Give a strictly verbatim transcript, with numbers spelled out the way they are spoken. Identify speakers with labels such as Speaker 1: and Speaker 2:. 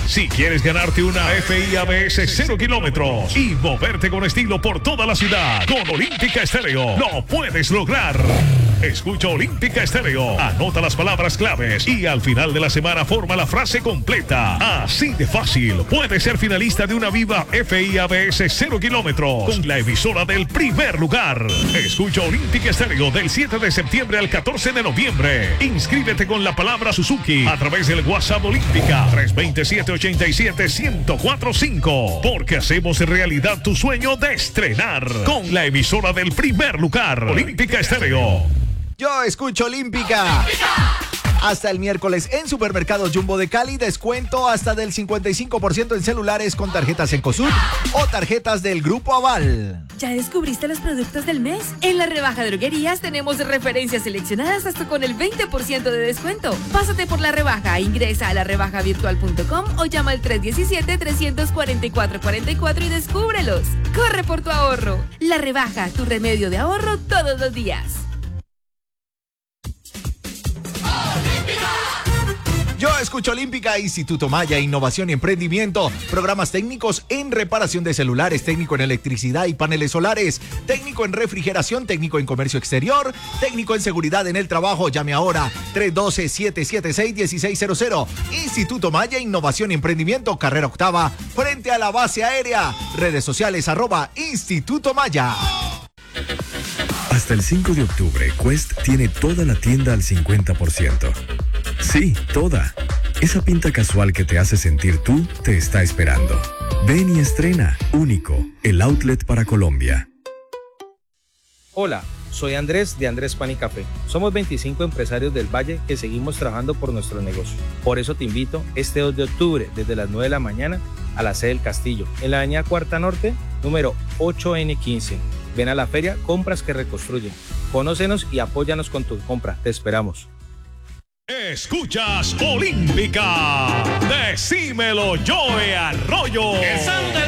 Speaker 1: Si quieres ganarte una F I A B S cero kilómetros y moverte con estilo por toda la ciudad, con Olímpica Estéreo lo puedes lograr. Escucha Olímpica Estéreo, anota las palabras claves y al final de la semana forma la frase completa. Así de fácil, puedes ser finalista de una Viva F I A B S cero kilómetros con la emisora del primer lugar. Escucha Olímpica Estéreo del siete de septiembre al catorce de noviembre. Inscríbete con la palabra Suzuki a través del WhatsApp Olímpica tres dos siete, ocho siete, uno cero cuatro cinco, porque hacemos realidad tu sueño de estrenar con la emisora del primer lugar. Olímpica Estéreo.
Speaker 2: Yo escucho Olímpica. Hasta el miércoles en Supermercados Jumbo de Cali, descuento hasta del cincuenta y cinco por ciento en celulares con tarjetas Encosud o tarjetas del Grupo Aval.
Speaker 3: ¿Ya descubriste los productos del mes? En la rebaja de droguerías tenemos referencias seleccionadas hasta con el veinte por ciento de descuento. Pásate por la rebaja, ingresa a la rebaja virtual punto com o llama al tres uno siete, tres cuatro cuatro, cuatro cuatro y descúbrelos. Corre por tu ahorro. La rebaja, tu remedio de ahorro todos los días.
Speaker 2: Yo escucho Olímpica, Instituto Maya, Innovación y Emprendimiento, programas técnicos en reparación de celulares, técnico en electricidad y paneles solares, técnico en refrigeración, técnico en comercio exterior, técnico en seguridad en el trabajo. Llame ahora tres uno dos, siete siete seis, uno seis cero cero. Instituto Maya, Innovación y Emprendimiento, carrera octava, frente a la base aérea. Redes sociales arroba Instituto Maya.
Speaker 4: Hasta el cinco de octubre, Quest tiene toda la tienda al cincuenta por ciento. Sí, toda. Esa pinta casual que te hace sentir tú te está esperando. Ven y estrena. Único, el outlet para Colombia.
Speaker 5: Hola, soy Andrés de Andrés Pan y Café. Somos veinticinco empresarios del Valle que seguimos trabajando por nuestro negocio. Por eso te invito este dos de octubre desde las nueve de la mañana a la sede del Castillo, en la avenida Cuarta Norte, número ocho ene quince. Ven a la feria Compras que Reconstruyen. Conócenos y apóyanos con tu compra. Te esperamos.
Speaker 1: Escuchas Olímpica. Decímelo, Joe Arroyo.
Speaker 6: El son del